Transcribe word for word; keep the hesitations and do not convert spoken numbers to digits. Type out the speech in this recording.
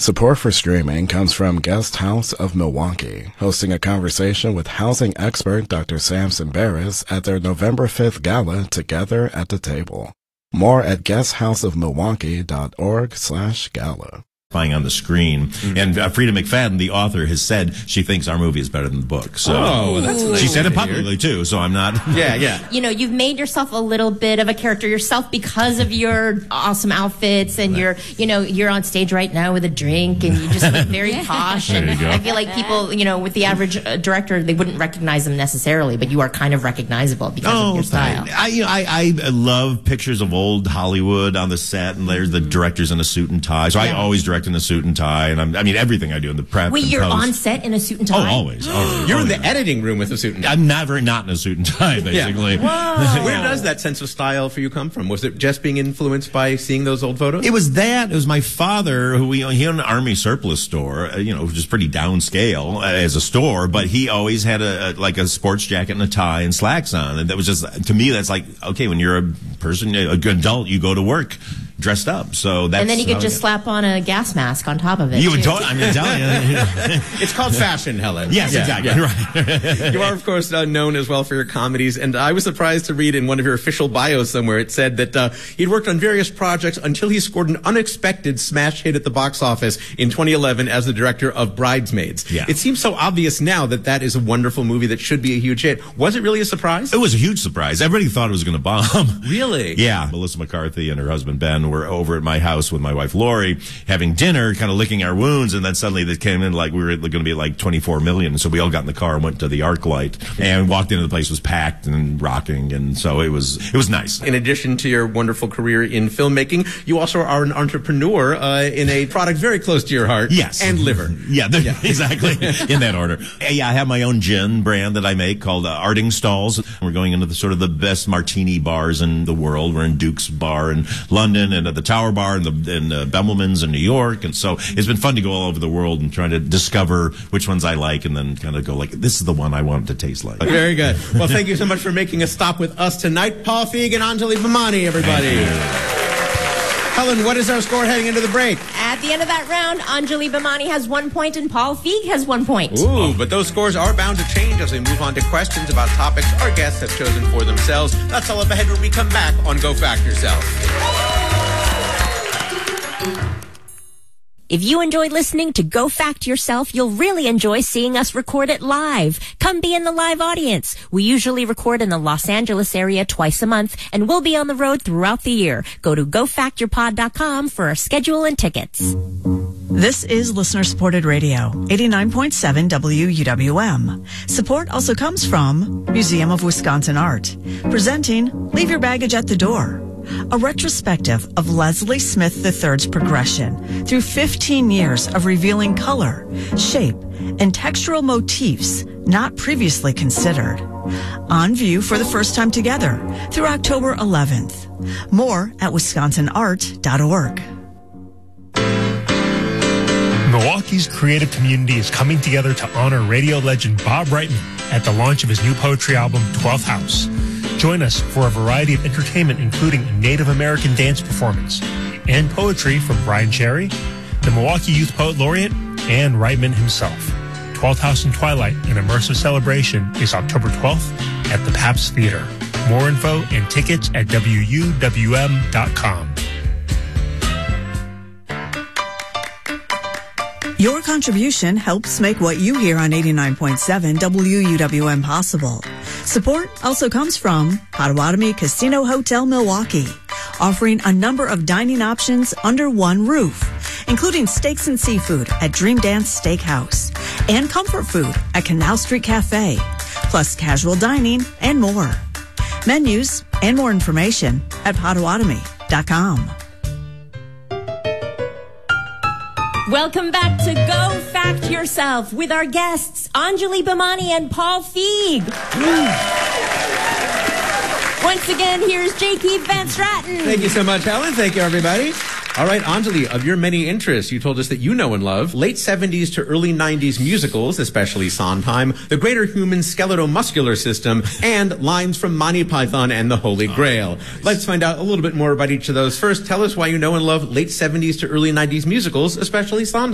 Support for streaming comes from Guest House of Milwaukee, hosting a conversation with housing expert Doctor Samson Barris at their November fifth gala, Together at the Table. More at guesthouseofmilwaukee.org slash gala. On the screen, mm-hmm. and uh, Frida McFadden, the author, has said she thinks our movie is better than the book. So oh, well, that's nice she said it hear. publicly too. So I'm not. yeah, yeah. You know, you've made yourself a little bit of a character yourself because of your awesome outfits, and right. you're, you know, you're on stage right now with a drink, and you just look very posh. There and you go. I feel like people, you know, with the average uh, director, they wouldn't recognize them necessarily, but you are kind of recognizable because oh, of your style. I, you know, I, I love pictures of old Hollywood on the set, and there's the directors in a suit and tie. So yeah. I always direct in a suit and tie. And I'm, I mean, everything I do in the prep. Wait, and you're post. on set in a suit and tie? Oh, always. always you're always. in the editing room with a suit and tie. I'm never not in a suit and tie, basically. Yeah. Where does that sense of style for you come from? Was it just being influenced by seeing those old photos? It was that. It was my father, who we, he owned an army surplus store, uh, you know, which is pretty downscale uh, as a store, but he always had a, a like a sports jacket and a tie and slacks on. And that was just, to me, that's like, okay, when you're a person, a good adult, you go to work dressed up. So that's and then you could just slap on a gas mask on top of it. You would totally, I'm telling you. It's called fashion, Helen. Yes, yeah, exactly. Yeah. Right. You are, of course, uh, known as well for your comedies, and I was surprised to read in one of your official bios somewhere, it said that uh, he'd worked on various projects until he scored an unexpected smash hit at the box office in twenty eleven as the director of Bridesmaids. Yeah. It seems so obvious now that that is a wonderful movie that should be a huge hit. Was it really a surprise? It was a huge surprise. Everybody thought it was going to bomb. Really? Yeah. Melissa McCarthy and her husband Ben were over at my house with my wife Lori having dinner, kind of licking our wounds, and then suddenly they came in like we were going to be like twenty-four million. So we all got in the car and went to the ArcLight and walked into the place. Was packed and rocking, and so it was it was nice. In addition to your wonderful career in filmmaking, you also are an entrepreneur uh, in a product very close to your heart. Yes, and liver. Yeah, yeah. Exactly in that order. Yeah, I have my own gin brand that I make called uh, Arding Stalls. We're going into the sort of the best martini bars in the world. We're in Duke's Bar in London and at the Tower Bar and the and uh, Bemelman's in New York, and so it's been fun to go all over the world and trying to discover which ones I like, and then kind of go like, this is the one I want it to taste like. Very good. Well, thank you so much for making a stop with us tonight, Paul Feig and Anjali Bhimani, everybody. Helen, what is our score heading into the break? At the end of that round, Anjali Bhimani has one point and Paul Feig has one point. Ooh, but those scores are bound to change as we move on to questions about topics our guests have chosen for themselves. That's all up ahead when we come back on Go Fact Yourself. If you enjoyed listening to Go Fact Yourself, you'll really enjoy seeing us record it live. Come be in the live audience. We usually record in the Los Angeles area twice a month, and we'll be on the road throughout the year. Go to go fact your pod dot com for our schedule and tickets. This is listener-supported radio, eighty-nine point seven W U W M. Support also comes from Museum of Wisconsin Art, presenting Leave Your Baggage at the Door, a retrospective of Leslie Smith the third's progression through fifteen years of revealing color, shape, and textural motifs not previously considered. On view for the first time together through October eleventh. More at wisconsin art dot org. Milwaukee's creative community is coming together to honor radio legend Bob Reitman at the launch of his new poetry album, twelfth House. Join us for a variety of entertainment, including a Native American dance performance and poetry from Brian Cherry, the Milwaukee Youth Poet Laureate, and Reitman himself. twelfth House in Twilight, an immersive celebration, is October twelfth at the Pabst Theater. More info and tickets at W U W M dot com. Your contribution helps make what you hear on eighty-nine point seven W U W M possible. Support also comes from Potawatomi Casino Hotel Milwaukee, offering a number of dining options under one roof, including steaks and seafood at Dream Dance Steakhouse and comfort food at Canal Street Cafe, plus casual dining and more. Menus and more information at potawatomi dot com. Welcome back to Go Fact Yourself with our guests, Anjali Bhimani and Paul Feig. Once again, here's J. Keith Van Straten. Thank you so much, Helen. Thank you, everybody. All right, Anjali, of your many interests, you told us that you know and love late seventies to early nineties musicals, especially Sondheim, the Greater Human Skeletal-Muscular System, and lines from Monty Python and the Holy Grail. Let's find out a little bit more about each of those. First, tell us why you know and love late seventies to early nineties musicals, especially Sondheim.